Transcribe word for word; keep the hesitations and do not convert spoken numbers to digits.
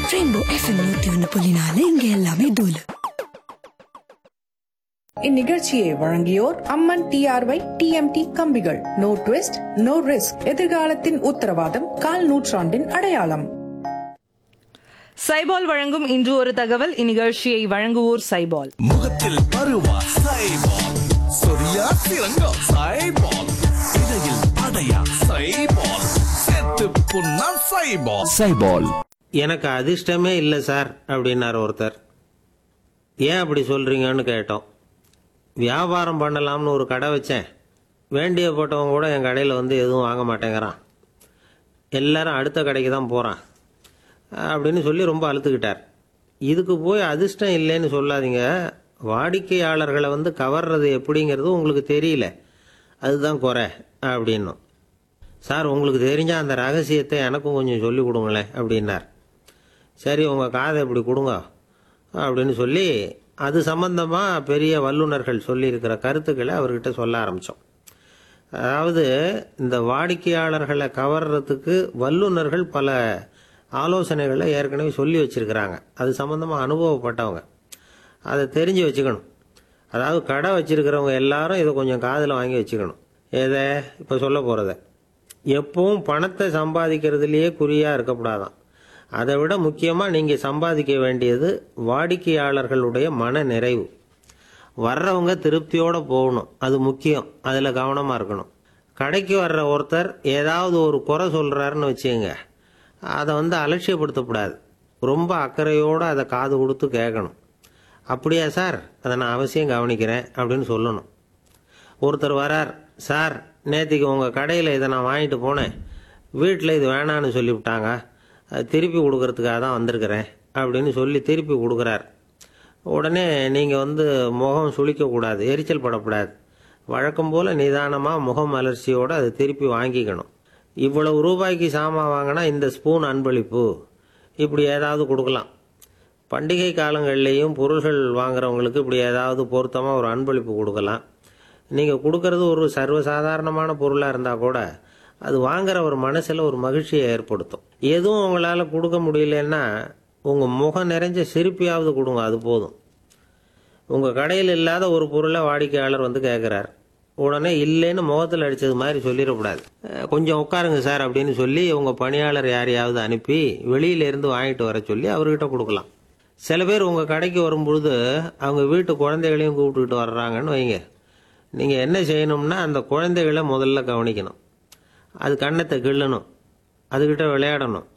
Rainbow FM நூத்தி ஒன்னு புள்ளி நாலு இங்க எல்லாமே தூளு. இந்நிகழ்ச்சியை வழங்கியோர் அம்மன் டிஆர்ஒய் டிஎம்டி கம்பிகள். நோ ட்விஸ்ட் நோ ரிஸ்க், எதிர்காலத்தின் உத்தரவாதம், கால் நூற்றாண்டின் அடையாளம். சைபால் வழங்கும் இன்று ஒரு தகவல். இந்நிகழ்ச்சியை வழங்குவோர் சைபால். முகத்தில் பருவா சைபால், சொரியா சிறங்கா சைபால், இடையில் அடையா சைபால், செத்து புண்ணா சைபால். சைபால். எனக்கு அதிர்ஷ்டமே இல்லை சார் அப்படின்னார் ஒருத்தர். ஏன் அப்படி சொல்றீங்கன்னு கேட்டோம். வியாபாரம் பண்ணலாம்னு ஒரு கடை வச்சேன். வேண்டிய போட்டவங்க கூட என் கடையில் வந்து எதுவும் வாங்க மாட்டேங்கிறான். எல்லாரும் அடுத்த கடைக்கு தான் போகிறான் அப்படின்னு சொல்லி ரொம்ப அழுத்துக்கிட்டார். இதுக்கு போய் அதிர்ஷ்டம் இல்லைன்னு சொல்லாதீங்க. வாடிக்கையாளர்களை வந்து கவர்றது எப்படிங்கிறது உங்களுக்கு தெரியல, அதுதான் குறை அப்படின்னும். சார், உங்களுக்கு தெரிஞ்ச அந்த ரகசியத்தை எனக்கும் கொஞ்சம் சொல்லி கொடுங்களேன் அப்படின்னார். சரி, உங்கள் காதை இப்படி கொடுங்க அப்படின்னு சொல்லி அது சம்பந்தமாக பெரிய வல்லுநர்கள் சொல்லியிருக்கிற கருத்துக்களை அவர்கிட்ட சொல்ல ஆரம்பித்தோம். அதாவது, இந்த வாடிக்கையாளர்களை கவர்றதுக்கு வல்லுநர்கள் பல ஆலோசனைகளை ஏற்கனவே சொல்லி வச்சுருக்கிறாங்க. அது சம்பந்தமாக அனுபவப்பட்டவங்க, அதை தெரிஞ்சு வச்சுக்கணும். அதாவது கடை வச்சுருக்கிறவங்க எல்லாரும் இதை கொஞ்சம் காதில் வாங்கி வச்சுக்கணும். எதை இப்போ சொல்ல போகிறத. எப்பவும் பணத்தை சம்பாதிக்கிறதுலையே குறியாக இருக்கக்கூடாதான். அதை விட முக்கியமாக நீங்கள் சம்பாதிக்க வேண்டியது வாடிக்கையாளர்களுடைய மன நிறைவு. வர்றவங்க திருப்தியோடு போகணும், அது முக்கியம். அதில் கவனமாக இருக்கணும். கடைக்கு வர்ற ஒருத்தர் ஏதாவது ஒரு குறை சொல்கிறாருன்னு வச்சுங்க, அதை வந்து அலட்சியப்படுத்தக்கூடாது. ரொம்ப அக்கறையோடு அதை காது கொடுத்து கேட்கணும். அப்படியா சார், அதை நான் அவசியம் கவனிக்கிறேன் அப்படின்னு சொல்லணும். ஒருத்தர் வரார், சார் நேற்றுக்கு உங்கள் கடையில் இதை நான் வாங்கிட்டு போனேன், வீட்டில் இது வேணான்னு சொல்லிவிட்டாங்க, திருப்பி கொடுக்கறதுக்காக தான் வந்திருக்கிறேன் அப்படின்னு சொல்லி திருப்பி கொடுக்குறார். உடனே நீங்கள் வந்து முகம் சுளிக்கக்கூடாது, எரிச்சல் படக்கூடாது. வழக்கம் போல் நிதானமாக முகம் அலர்ச்சியோடு அதை திருப்பி வாங்கிக்கணும். இவ்வளவு ரூபாய்க்கு சாமான் வாங்கினா இந்த ஸ்பூன் அன்பளிப்பு, இப்படி ஏதாவது கொடுக்கலாம். பண்டிகை காலங்கள்லேயும் பொருள்கள் வாங்குறவங்களுக்கு இப்படி ஏதாவது பொருத்தமாக ஒரு அன்பளிப்பு கொடுக்கலாம். நீங்கள் கொடுக்கறது ஒரு சர்வசாதாரணமான பொருளாக இருந்தால் கூட அது வாங்குற ஒரு மனசில் ஒரு மகிழ்ச்சியை ஏற்படுத்தும். எதுவும் உங்களால் கொடுக்க முடியலன்னா உங்கள் முகம் நிறைஞ்ச சிரிப்பியாவது கொடுங்க, அது போதும். உங்கள் கடையில் இல்லாத ஒரு பொருளை வாடிக்கையாளர் வந்து கேட்குறார், உடனே இல்லைன்னு முகத்தில் அடித்தது மாதிரி சொல்லிடக்கூடாது. கொஞ்சம் உட்காருங்க சார் அப்படின்னு சொல்லி உங்கள் பணியாளர் யாரையாவது அனுப்பி வெளியிலேருந்து வாங்கிட்டு வர சொல்லி அவர்கிட்ட கொடுக்கலாம். சில பேர் உங்கள் கடைக்கு வரும்பொழுது அவங்க வீட்டு குழந்தைகளையும் கூப்பிட்டுக்கிட்டு வர்றாங்கன்னு வைங்க. நீங்கள் என்ன செய்யணும்னா அந்த குழந்தைகளை முதல்ல கவனிக்கணும். அது கண்ணத்தை கிள்ளணும், அதுக்கிட்ட விளையாடணும்.